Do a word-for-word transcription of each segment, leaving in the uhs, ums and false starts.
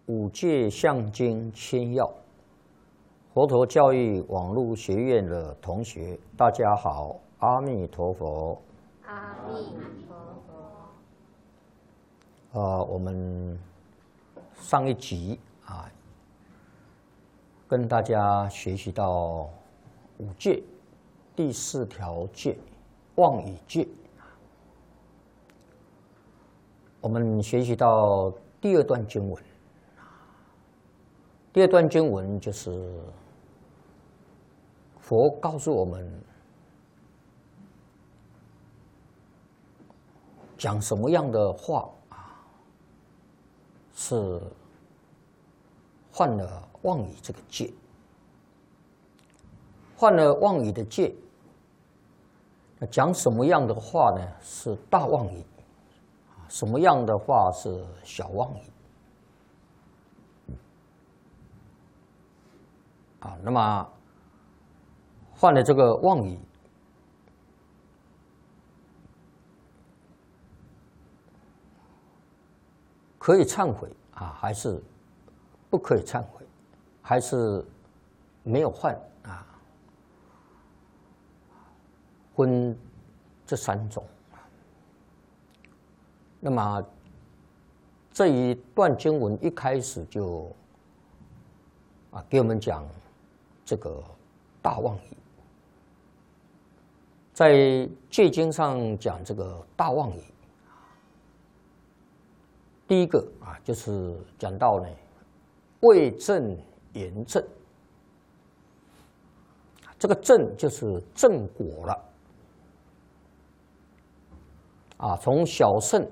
五戒相经千要，佛陀教育网络学院的同学，大家好，阿弥陀佛。 阿弥陀佛。 呃，我们上一集啊，跟大家学习到五戒第四条戒妄语戒。我们学习到第二段经文，第二段经文就是佛告诉我们，讲什么样的话啊，是犯了妄语这个戒，犯了妄语的戒，讲什么样的话呢？是大妄语。什么样的话是小妄语？啊，那么犯了这个妄语，可以忏悔啊，还是不可以忏悔？还是没有犯啊？分这三种。那么这一段经文一开始就啊给我们讲这个大妄语，在戒经上讲这个大妄语，第一个啊就是讲到呢为正言正，这个正就是正果了啊，从小圣。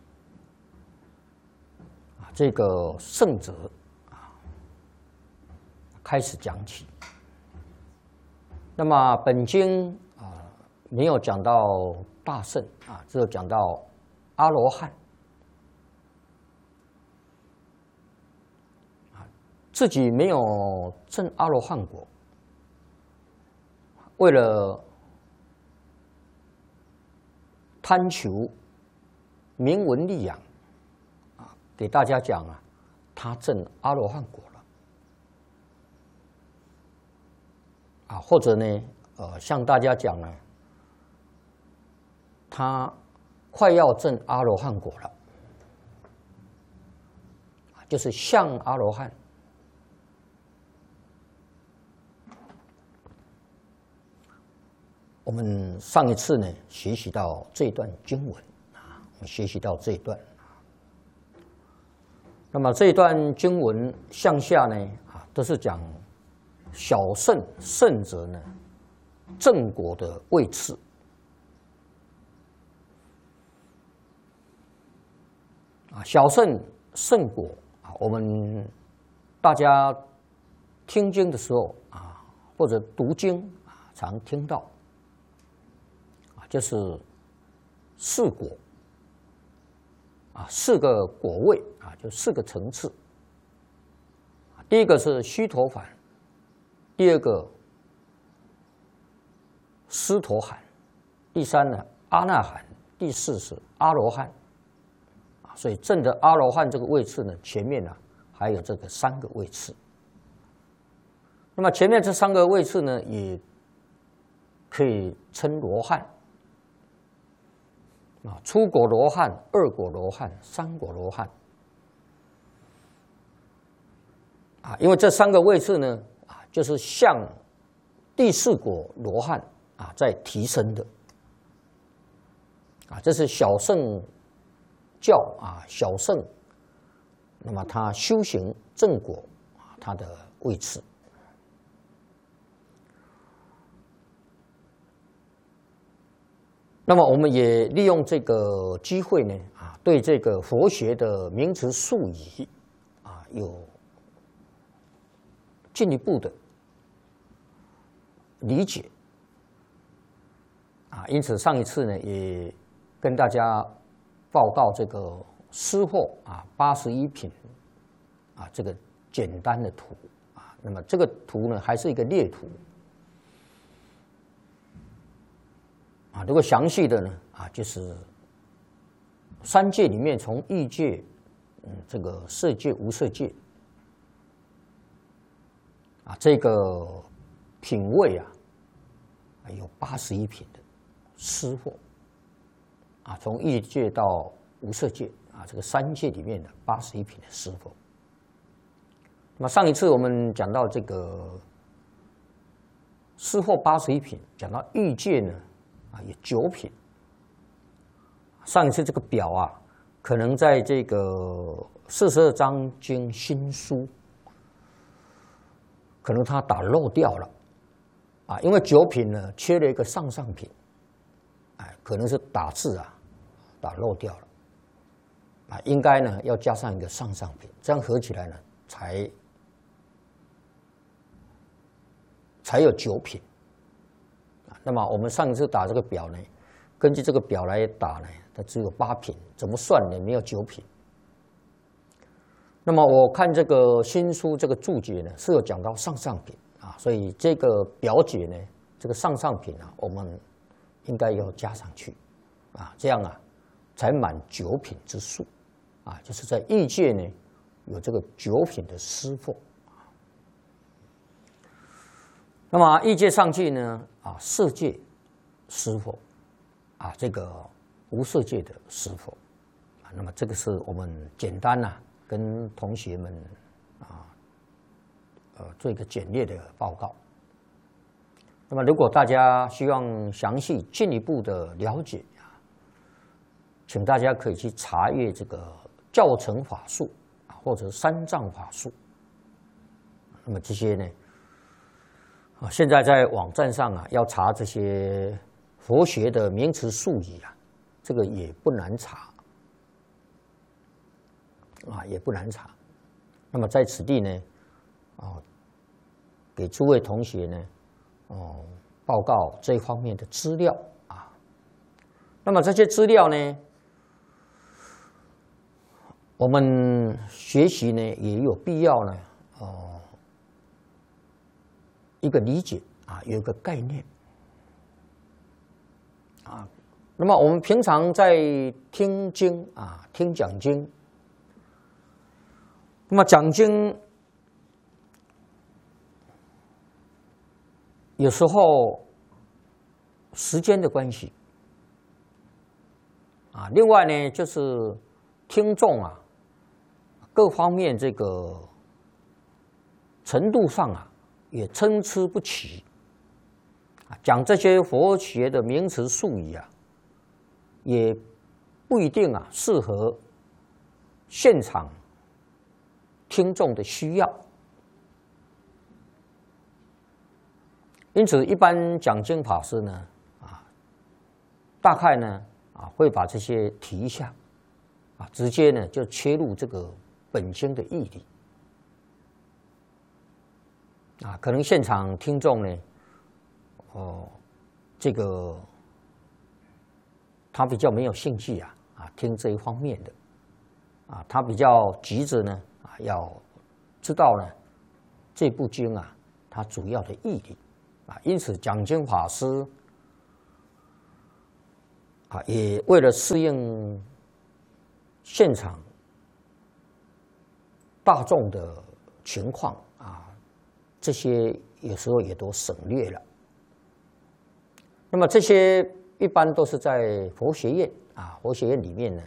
这个圣者啊，开始讲起。那么本经啊没有讲到大圣啊，只有讲到阿罗汉啊，自己没有证阿罗汉果，为了贪求名闻利养。给大家讲啊，他证阿罗汉果了啊，或者呢，呃，向大家讲呢，他快要证阿罗汉果了，就是像阿罗汉。我们上一次呢，学习到这段经文啊，我们学习到这一段。那么这一段经文向下呢，啊，都是讲小圣圣者呢正果的位次。啊，小圣圣果啊，我们大家听经的时候啊，或者读经啊，常听到啊，就是四果。啊，四个果位啊，就四个层次。第一个是须陀洹，第二个斯陀含，第三呢阿那含，第四是阿罗汉。啊，所以证的阿罗汉这个位次呢，前面呢还有这个三个位次。那么前面这三个位次呢，也可以称罗汉。啊，初果罗汉、二果罗汉、三果罗汉，啊，因为这三个位次呢，啊，就是向第四果罗汉啊在提升的，啊，这是小圣教啊，小圣，那么他修行正果啊，他的位次。那么我们也利用这个机会呢，啊，对这个佛学的名词术语啊，有进一步的理解啊。因此上一次呢，也跟大家报告这个诗货啊八十一品啊这个简单的图啊。那么这个图呢，还是一个列图。啊，如果详细的呢，啊，就是三界里面从欲界，嗯，这个色界、无色界啊，这个品位啊，有八十一品的湿货啊，从欲界到无色界啊，这个三界里面的八十一品的湿货。那么上一次我们讲到这个湿货八十一品，讲到欲界呢啊有九品。上一次这个表啊，可能在这个四十二章经新书，可能他打漏掉了啊，因为九品呢缺了一个上上品，哎，可能是打字啊打漏掉了啊，应该呢要加上一个上上品，这样合起来呢才才有九品啊。那么我们上一次打这个表呢，根据这个表来打呢，它只有八品，怎么算呢？没有九品。那么我看这个新书这个注解呢，是有讲到上上品啊，所以这个表解呢，这个上上品啊，我们应该要加上去啊，这样啊，才满九品之数啊，就是在欲界呢有这个九品的湿货。那么欲界上去呢啊，色界湿货啊，这个无色界的湿货啊，那么这个是我们简单呐、啊。跟同学们啊，呃，做一个简略的报告。那么，如果大家希望详细进一步的了解啊，请大家可以去查阅这个教程法术啊，或者三藏法术。那么这些呢，啊，现在在网站上啊，要查这些佛学的名词术语啊，这个也不难查。啊，也不难查。那么在此地呢，啊，给诸位同学呢，哦，报告这方面的资料啊。那么这些资料呢，我们学习呢也有必要呢，哦，一个理解啊，有一个概念啊。那么我们平常在听经啊，听讲经。那么讲经有时候时间的关系啊，另外呢就是听众啊各方面这个程度上啊也参差不齐啊，讲这些佛学的名词术语啊，也不一定啊适合现场听众的需要，因此一般讲经法师呢，啊，大概呢，啊，会把这些提一下，啊，直接呢就切入这个本经的义理，啊，可能现场听众呢，哦，这个他比较没有兴趣啊，啊，听这一方面的，啊，他比较急着呢。要知道呢，这部经啊，它主要的义理啊，因此讲经法师啊，也为了适应现场大众的情况啊，这些有时候也都省略了。那么这些一般都是在佛学院啊，佛学院里面呢，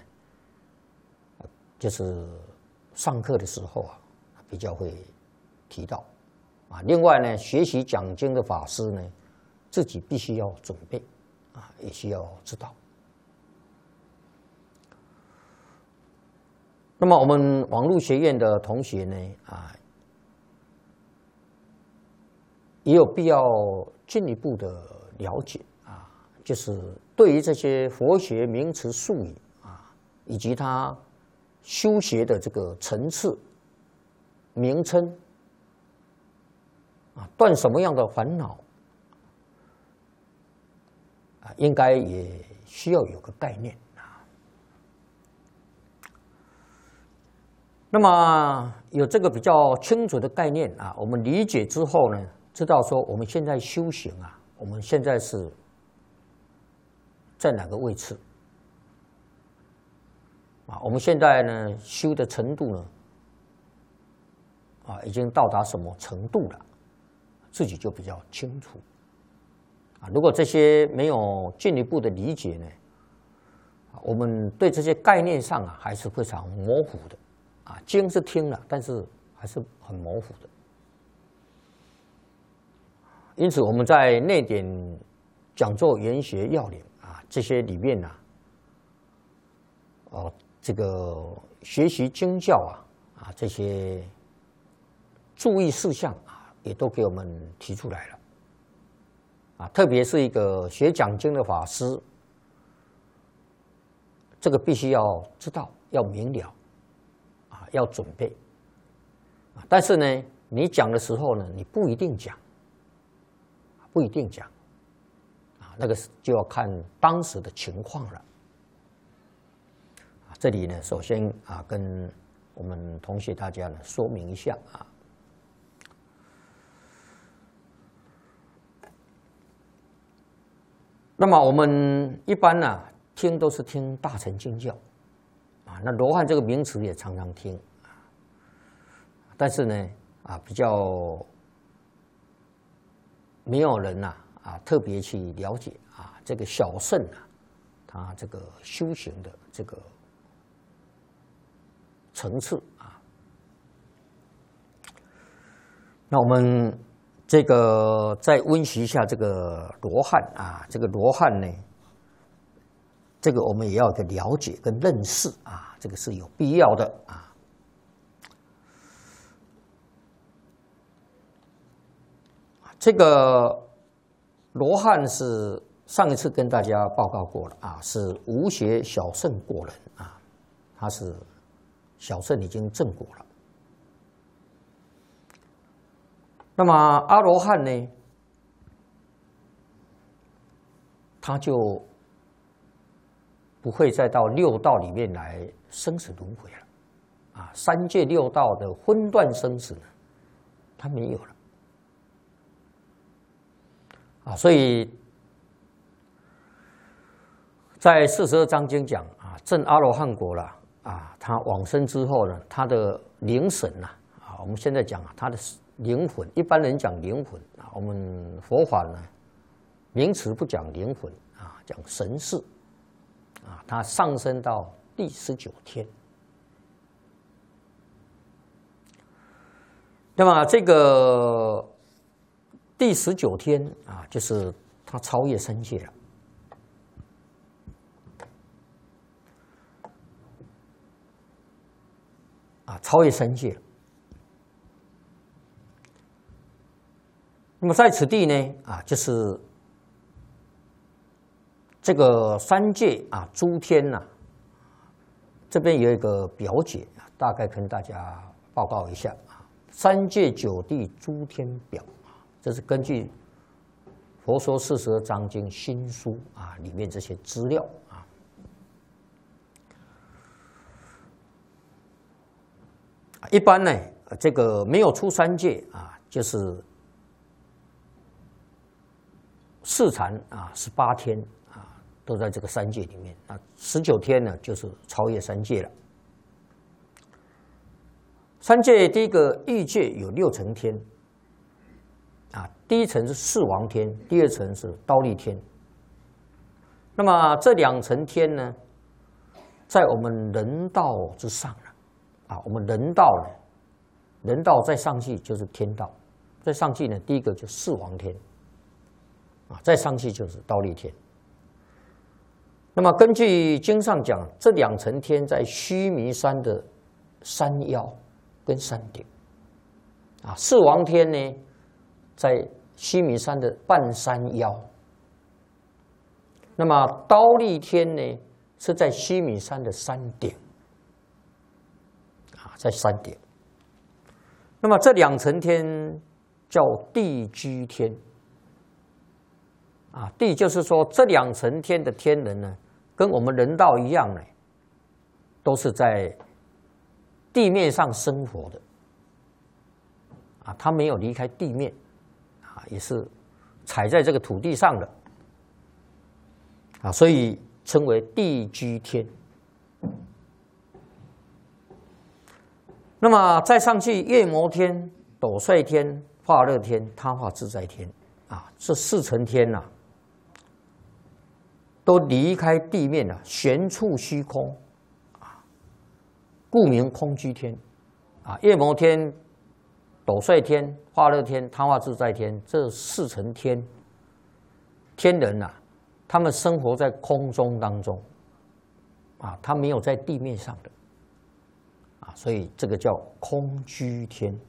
就是上课的时候啊，比较会提到啊。另外呢，学习讲经的法师呢，自己必须要准备啊，也需要知道。那么我们网络学院的同学呢，啊，也有必要进一步的了解啊，就是对于这些佛学名词术语啊，以及它修学的这个层次、名称啊，断什么样的烦恼啊，应该也需要有个概念啊。那么有这个比较清楚的概念啊，我们理解之后呢，知道说我们现在修行啊，我们现在是在哪个位置？啊，我们现在呢修的程度呢，啊，已经到达什么程度了？ 自己就比较清楚。啊，如果这些没有进一步的理解呢，我们对这些概念上啊还是非常模糊的。啊，经是听了，但是还是很模糊的。因此，我们在内典讲座研学要领啊这些里面呢、啊，哦，这个学习经教啊啊这些注意事项啊，也都给我们提出来了。啊，特别是一个学讲经的法师，这个必须要知道，要明了，啊，要准备。啊，但是呢，你讲的时候呢，你不一定讲，不一定讲，啊，那个就要看当时的情况了。啊，这里呢，首先啊，跟我们同学大家呢说明一下啊。那么我们一般呢、啊、听都是听大乘经教，啊，那罗汉这个名词也常常听，啊，但是呢啊比较没有人呐 啊, 啊特别去了解啊这个小乘啊，他这个修行的这个层次啊。那我们。这个再温习一下这个罗汉啊，这个罗汉呢，这个我们也要有个了解跟认识啊，这个是有必要的啊。这个罗汉是上一次跟大家报告过了啊，是无学小乘果人啊，他是小乘已经证果了。那么阿罗汉呢，他就不会再到六道里面来生死轮回了，啊，三界六道的分段生死呢，他没有了，啊，所以在四十二章经讲啊，证阿罗汉果了啊，他往生之后呢，他的灵神呐，啊，我们现在讲啊，他的。灵魂，一般人讲灵魂啊，我们佛法呢，名词不讲灵魂啊，讲神识啊，它上升到第十九天。那么这个第十九天啊，就是它超越三界了。啊，超越三界了。那么在此地呢，啊，就是这个三界啊，诸天呐、啊，这边有一个表解啊，大概跟大家报告一下啊。三界九地诸天表啊，这是根据《佛说四十二章经》新书啊里面这些资料啊。一般呢，这个没有出三界啊，就是四禅啊，十八天啊，都在这个三界里面。那十九天呢，就是超越三界了。三界第一个欲界有六层天，啊，第一层是四王天，第二层是忉利天。那么这两层天呢，在我们人道之上了，啊，我们人道呢，人道再上去就是天道，再上去呢，第一个就四王天。啊，再上去就是忉利天。那么根据经上讲，这两层天在须弥山的山腰跟山顶。啊，四王天呢，在须弥山的半山腰。那么忉利天呢，是在须弥山的山顶。啊，在山顶。那么这两层天叫地居天。啊，地就是说这两层天的天人呢，跟我们人道一样呢，都是在地面上生活的。啊，他没有离开地面，啊，也是踩在这个土地上的。啊，所以称为地居天。那么再上去，月摩天、斗率天、 化乐天、他化自在天啊，这四层天呐、啊，都离开地面了，悬处虚空啊，故名空居天啊。夜摩天、斗率天、化乐天、他化自在天这四层天天人呐、啊，他们生活在空中当中啊，他没有在地面上的啊，所以这个叫空居天。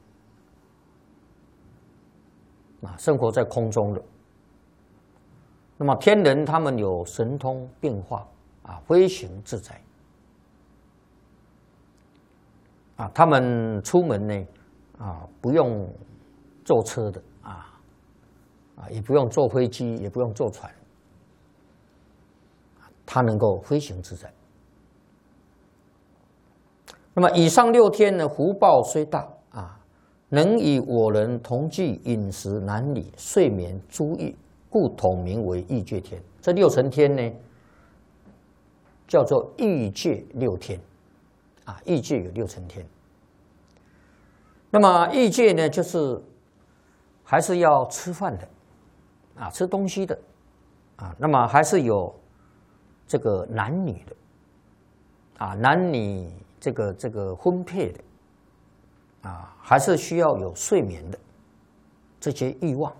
啊，生活在空中的。那么天人他们有神通变化啊，飞行自在啊，他们出门呢啊不用坐车的啊啊，也不用坐飞机，也不用坐船，他能够飞行自在。那么以上六天呢，福报虽大啊。能与我人同居饮食男女睡眠诸欲，故统名为欲界天。这六层天呢，叫做欲界六天啊。欲界有六层天。那么欲界呢，就是还是要吃饭的啊，吃东西的啊。那么还是有这个男女的啊，男女这个这个婚配的。啊，还是需要有睡眠的这些欲望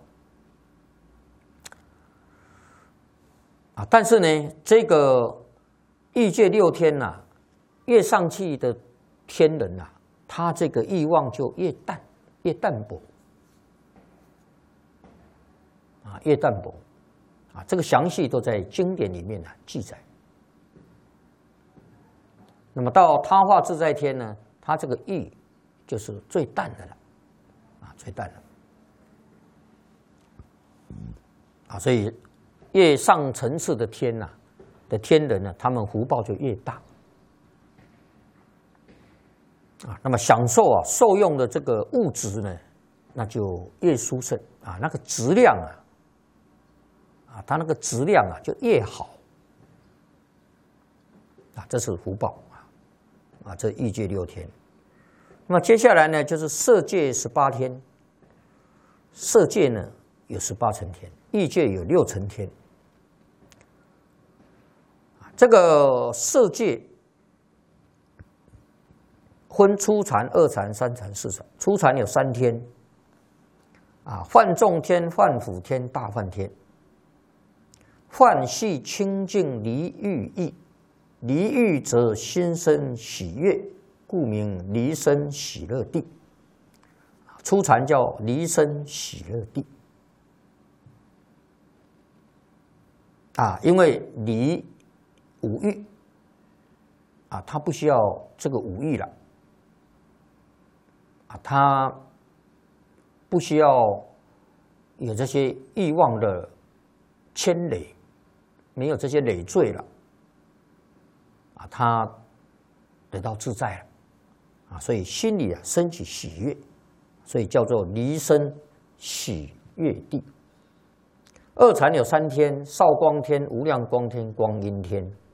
啊，但是呢，这个欲界六天呐、啊，越上去的天人呐、啊，他这个欲望就越淡，越淡薄啊，越淡薄啊，这个详细都在经典里面呢、啊、记载。那么到他化自在天呢，他这个欲就是最淡的了，啊，最淡的，啊，所以越上层次的天呐、啊、的天人呢，他们福报就越大，啊，那么享受啊受用的这个物质呢，那就越殊胜啊，那个质量啊，啊，它那个质量啊就越好，啊，这是福报啊，啊，这欲界六天。那么接下来呢，就是色界十八天。色界呢有十八层天，欲界有六层天。这个色界分初禅、二禅、三禅、四禅。初禅有三天，啊，梵众天、梵辅天、大梵天。梵系清净离欲意，离欲则心生喜悦。故名离生喜乐地，初禅叫离生喜乐地啊，因为离五欲啊，他不需要这个五欲了啊，他不需要有这些欲望的牵累，没有这些累赘了啊，他得到自在了。啊，所以心里啊升起喜悦，所以叫做离生喜悦地。二禅有三天：少光天、无量光天、光阴天。